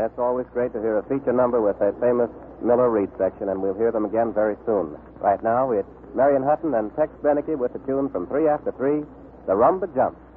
it's always great to hear a feature number with a famous Miller Reed section, and we'll hear them again very soon. Right now, it's Marion Hutton and Tex Beneke with the tune from 3 After 3, The Rumba Jump.